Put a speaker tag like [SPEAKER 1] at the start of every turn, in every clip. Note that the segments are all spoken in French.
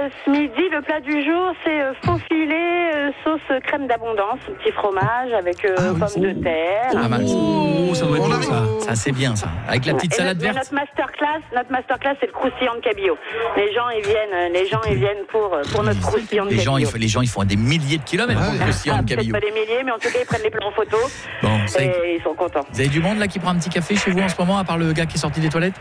[SPEAKER 1] ce midi, le plat du jour, c'est faux filet, sauce crème d'abondance, un petit fromage avec pommes de terre.
[SPEAKER 2] Ah, ça doit être bon, ça.
[SPEAKER 3] Ça, c'est bien, ça. Avec la petite salade verte.
[SPEAKER 1] Notre masterclass, c'est le croustillant de cabillaud. Les gens, ils viennent pour notre croustillant de cabillaud.
[SPEAKER 3] Les gens, ils font des milliers de kilomètres pour le croustillant de cabillaud.
[SPEAKER 1] Peut-être pas des milliers, mais en tout cas, ils prennent les plans en photo.
[SPEAKER 3] Bon,
[SPEAKER 1] et ils sont contents.
[SPEAKER 3] Vous avez du monde là qui prend un petit café chez vous en ce moment, à part le gars qui est sorti des toilettes?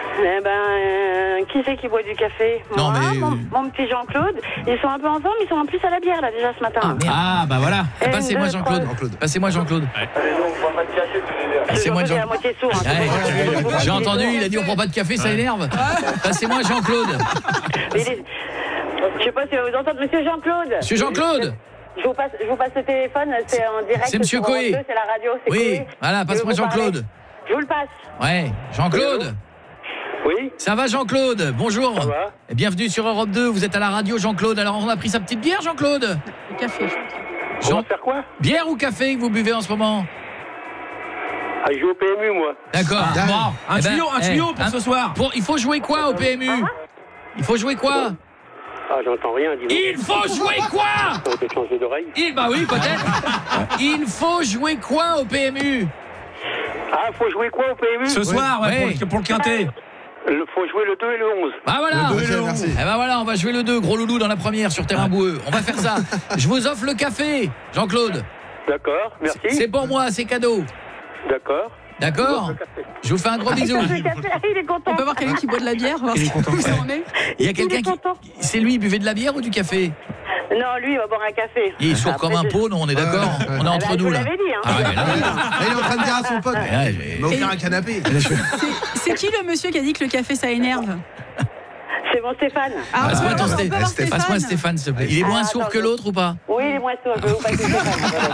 [SPEAKER 1] Qui c'est qui boit du café?
[SPEAKER 3] Non,
[SPEAKER 1] Moi,
[SPEAKER 3] mais...
[SPEAKER 1] mon petit Jean-Claude. Ils sont un peu en forme, ils sont en plus à la bière là déjà ce matin.
[SPEAKER 2] Ah, bah voilà.
[SPEAKER 3] Passez-moi Jean-Claude. Passez-moi Jean-Claude. Passez-moi Jean-Claude. J'ai entendu, il a dit on prend pas de café, ça énerve. Passez-moi Jean-Claude.
[SPEAKER 1] Je sais pas si vous entendez, monsieur Jean-Claude.
[SPEAKER 3] Monsieur Jean-Claude.
[SPEAKER 1] Je vous passe le téléphone, c'est en direct.
[SPEAKER 3] C'est monsieur Coé.
[SPEAKER 1] C'est la radio, c'est
[SPEAKER 3] Oui,
[SPEAKER 1] Coé.
[SPEAKER 3] voilà, passe-moi Jean-Claude.
[SPEAKER 1] Je vous le passe.
[SPEAKER 3] Ouais, Jean-Claude.
[SPEAKER 4] Oui.
[SPEAKER 3] Ça va Jean-Claude? Bonjour.
[SPEAKER 4] Ça va.
[SPEAKER 3] Et bienvenue sur Europe 2, vous êtes à la radio Jean-Claude. Alors on a pris sa petite bière Jean-Claude?
[SPEAKER 1] Le café.
[SPEAKER 4] On va faire quoi?
[SPEAKER 3] Bière ou café que vous buvez en ce moment?
[SPEAKER 4] Ah, je joue au PMU, moi.
[SPEAKER 3] D'accord.
[SPEAKER 2] Bon, un tuyau pour ce soir.
[SPEAKER 3] Il faut jouer quoi au PMU? Il faut jouer quoi?
[SPEAKER 4] Ah, j'entends rien, dis-moi.
[SPEAKER 3] Il faut jouer quoi?
[SPEAKER 4] Ça va te changer d'oreille.
[SPEAKER 3] Bah oui, peut-être. Il faut jouer quoi au PMU?
[SPEAKER 4] Ah, faut jouer quoi au PMU?
[SPEAKER 2] Ce soir, pour le quintet.
[SPEAKER 4] Faut jouer le 2 et le 11.
[SPEAKER 3] Bah voilà.
[SPEAKER 5] Le 2 et le 11.
[SPEAKER 3] Eh ben voilà, on va jouer le 2, gros loulou dans la première sur terrain boueux. On va faire ça. Je vous offre le café, Jean-Claude.
[SPEAKER 4] D'accord, merci.
[SPEAKER 3] C'est pour moi, c'est cadeau.
[SPEAKER 4] D'accord.
[SPEAKER 3] D'accord. Je vous fais un gros bisou.
[SPEAKER 1] Il est content.
[SPEAKER 6] On peut voir quelqu'un qui boit de la bière, voir où ça en est.
[SPEAKER 3] Il y a quelqu'un qui... C'est lui, il buvait de la bière ou du café?
[SPEAKER 1] Non, lui, il va boire un café.
[SPEAKER 3] Il est sourd comme un pot, non, on est d'accord? On est entre nous là.
[SPEAKER 1] Je vous l'avais dit, hein.
[SPEAKER 3] Ah ouais, là,
[SPEAKER 5] Il est en train de dire à son pote. Mais offrir un canapé.
[SPEAKER 6] C'est qui le monsieur qui a dit que le café ça énerve?
[SPEAKER 1] C'est bon Stéphane.
[SPEAKER 3] Passe-moi ton
[SPEAKER 6] on peut voir
[SPEAKER 3] Stéphane. Passe-moi Stéphane, s'il te plaît. Il est moins sourd que l'autre ou pas?
[SPEAKER 1] Oui, il est moins sourd. Je vais vous passer Stéphane.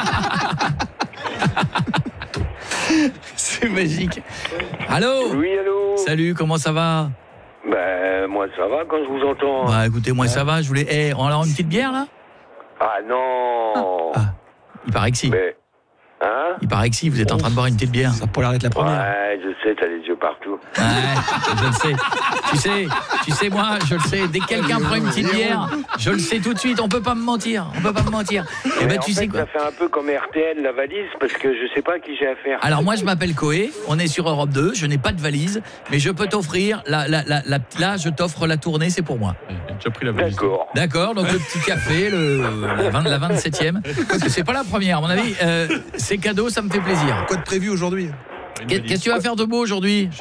[SPEAKER 3] C'est magique. Allô?
[SPEAKER 4] Oui, allô.
[SPEAKER 3] Salut, comment ça va?
[SPEAKER 4] Ben, moi, ça va quand je vous entends.
[SPEAKER 3] Bah écoutez, moi ça va, je voulais... on a une petite bière là?
[SPEAKER 4] Ah, non.
[SPEAKER 3] Il paraît que si.
[SPEAKER 4] Mais, hein?
[SPEAKER 3] Il paraît que si, vous êtes en train de boire une petite bière.
[SPEAKER 2] Ça pourrait l'air d'être la première.
[SPEAKER 4] Ouais, je sais, t'as les yeux partout.
[SPEAKER 3] Ouais, je le sais. Tu sais, moi, je le sais. Dès que quelqu'un prend une petite bière, je le sais tout de suite. On peut pas me mentir. Et ben, tu sais quoi?
[SPEAKER 4] Ça fait un peu comme RTL, la valise, parce que je sais pas à qui j'ai affaire.
[SPEAKER 3] Alors moi, je m'appelle Coé. On est sur Europe 2. Je n'ai pas de valise, mais je peux t'offrir là, je t'offre la tournée, c'est pour moi.
[SPEAKER 2] J'ai déjà pris la valise.
[SPEAKER 3] D'accord. Donc le petit café, la 27e. Parce que c'est pas la première, à mon avis. C'est cadeau, ça me fait plaisir.
[SPEAKER 5] Quoi de prévu aujourd'hui?
[SPEAKER 3] Qu'est-ce que tu vas faire de beau aujourd'hui?